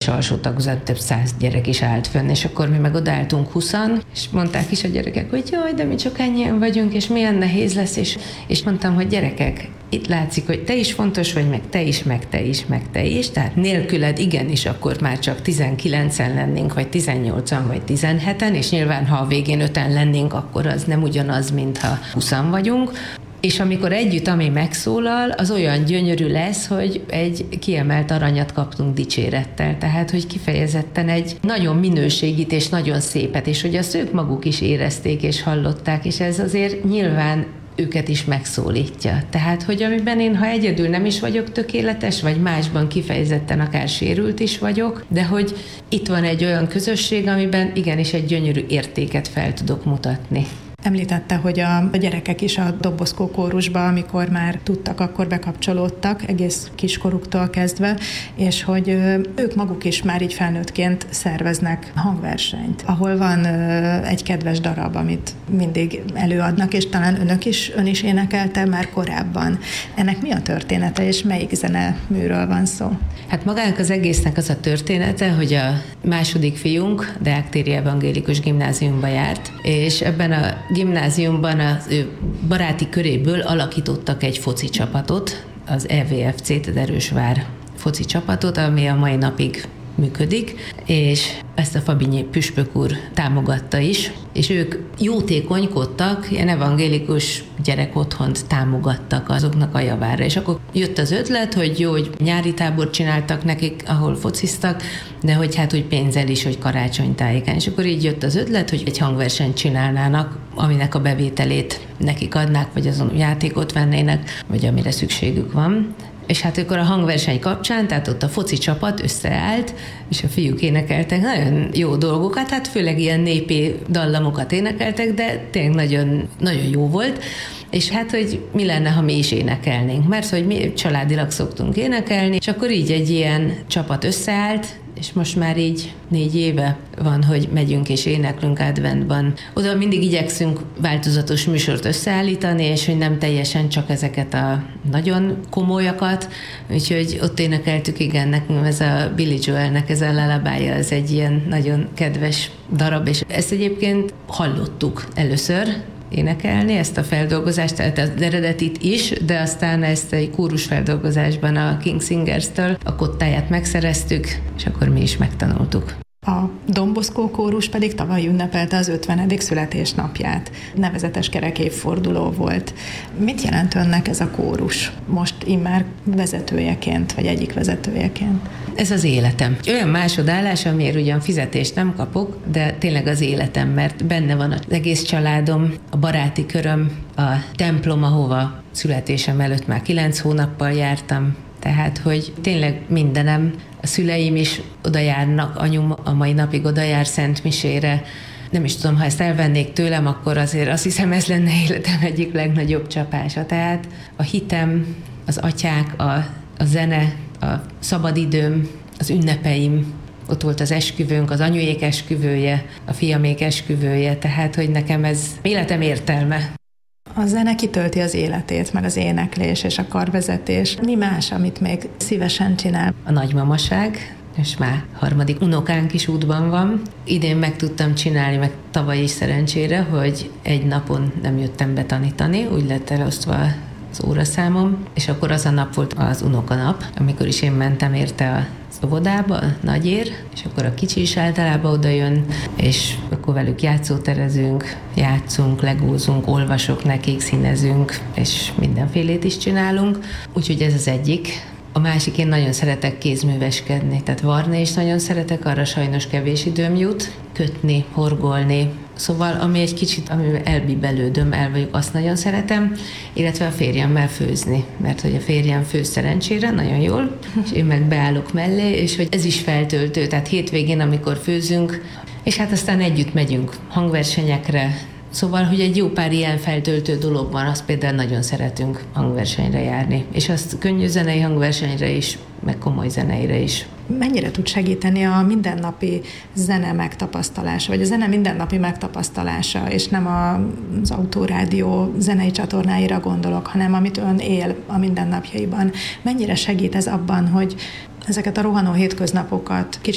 teljes alsó tagozat, több 100 gyerek is állt fönn, és akkor mi meg odaálltunk 20-an, és mondták is a gyerekek, hogy jaj, de mi csak ennyien vagyunk, és milyen nehéz lesz, és mondtam, hogy gyerekek, itt látszik, hogy te is fontos vagy, meg te is, meg te is, meg te is, tehát nélküled igenis akkor már csak 19-en lennénk, vagy 18-an, vagy 17-en, és nyilván, ha a végén 5-en lennénk, akkor az nem ugyanaz, mint ha 20-an vagyunk. És amikor együtt, ami megszólal, az olyan gyönyörű lesz, hogy egy kiemelt aranyat kaptunk dicsérettel. Tehát, hogy kifejezetten egy nagyon minőségit és nagyon szépet, és hogy azt ők maguk is érezték és hallották, és ez azért nyilván őket is megszólítja. Tehát, hogy amiben én, ha egyedül nem is vagyok tökéletes, vagy másban kifejezetten akár sérült is vagyok, de hogy itt van egy olyan közösség, amiben igenis egy gyönyörű értéket fel tudok mutatni. Említette, hogy a gyerekek is a Dombozkó kórusba, amikor már tudtak, akkor bekapcsolódtak, egész kiskoruktól kezdve, és hogy ők maguk is már így felnőttként szerveznek hangversenyt, ahol van egy kedves darab, amit mindig előadnak, és talán ön is énekelte már korábban. Ennek mi a története, és melyik zeneműről van szó? Hát magának az egésznek az a története, hogy a második fiunk Deák téri evangélikus gimnáziumba járt, és ebben a gimnáziumban az ő baráti köréből alakítottak egy foci csapatot, az EVFC-t, az Erősvár foci csapatot, ami a mai napig működik, és ezt a Fabinyi püspök úr támogatta is, és ők jótékonykodtak, ilyen evangélikus gyerekotthont támogattak azoknak a javára. És akkor jött az ötlet, hogy jó, hogy nyári tábort csináltak nekik, ahol fociztak, de hogy hát úgy pénzzel is, hogy karácsonytájékán. És akkor így jött az ötlet, hogy egy hangversenyt csinálnának, aminek a bevételét nekik adnák, vagy azon játékot vennének, vagy amire szükségük van. És hát akkor a hangverseny kapcsán, tehát ott a foci csapat összeállt, és a fiúk énekeltek nagyon jó dolgokat, hát főleg ilyen népi dallamokat énekeltek, de tényleg nagyon, nagyon jó volt. És hát, hogy mi lenne, ha mi is énekelnénk, mert hogy mi családilag szoktunk énekelni, és akkor így egy ilyen csapat összeállt, és most már így 4 éve van, hogy megyünk és éneklünk adventban. Oda mindig igyekszünk változatos műsort összeállítani, és hogy nem teljesen csak ezeket a nagyon komolyakat, úgyhogy ott énekeltük, igen, nekünk ez a Billy Joelnek ez a lullaby, ez egy ilyen nagyon kedves darab, és ezt egyébként hallottuk először énekelni, ezt a feldolgozást, tehát az eredetit is, de aztán ezt egy kórusfeldolgozásban a King Singers-től a kottáját megszereztük, és akkor mi is megtanultuk. A Dombozkó kórus pedig tavaly ünnepelte az 50. születésnapját. Nevezetes kerekévforduló volt. Mit jelent önnek ez a kórus? Most immár vezetőjeként, vagy egyik vezetőjeként? Ez az életem. Olyan másodállás, amiért ugyan fizetést nem kapok, de tényleg az életem, mert benne van az egész családom, a baráti köröm, a templom, ahova születésem előtt már 9 hónappal jártam, tehát, hogy tényleg mindenem, a szüleim is oda járnak, anyum a mai napig oda jár Szentmisére. Nem is tudom, ha ezt elvennék tőlem, akkor azért azt hiszem, ez lenne életem egyik legnagyobb csapása. Tehát a hitem, az atyák, a zene, a szabadidőm, az ünnepeim, ott volt az esküvőnk, az anyujék esküvője, a fiamék esküvője, tehát, hogy nekem ez életem értelme. A zene kitölti az életét, meg az éneklés és a karvezetés. Mi más, amit még szívesen csinál? A nagymamaság, és már 3. unokánk is útban van. Idén meg tudtam csinálni, meg tavaly is szerencsére, hogy egy napon nem jöttem be tanítani, úgy lett elosztva az óraszámom, és akkor az a nap volt az unokanap, amikor is én mentem érte az óvodába, a nagyér, és akkor a kicsi is általában oda jön, és akkor velük játszóterezünk, játszunk, legózunk, olvasok nekik, színezünk, és mindenfélét is csinálunk. Úgyhogy ez az egyik. A másik, én nagyon szeretek kézműveskedni, tehát varni is nagyon szeretek, arra sajnos kevés időm jut, kötni, horgolni. Szóval, ami egy kicsit, amivel elbibelődöm, el vagyok, azt nagyon szeretem, illetve a férjemmel főzni, mert hogy a férjem főz szerencsére nagyon jól, és én meg beállok mellé, és hogy ez is feltöltő, tehát hétvégén, amikor főzünk, és hát aztán együtt megyünk hangversenyekre. Szóval, hogy egy jó pár ilyen feltöltő dolog van, azt például nagyon szeretünk hangversenyre járni, és azt könnyű zenei hangversenyre is, meg komoly zeneire is. Mennyire tud segíteni a mindennapi zene megtapasztalása, vagy a zene mindennapi megtapasztalása, és nem az Autorádió zenei csatornáira gondolok, hanem amit ön él a mindennapjaiban. Mennyire segít ez abban, hogy ezeket a rohanó hétköznapokat kicsit